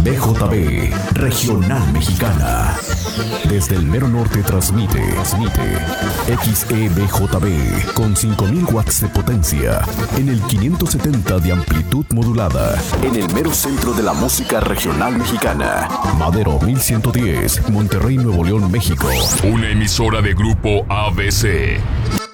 BJB, Regional Mexicana. Desde el mero norte transmite XEBJB con 5000 watts de potencia en el 570 de amplitud modulada en el mero centro de la música regional mexicana. Madero 1110, Monterrey, Nuevo León, México. Una emisora de Grupo ABC.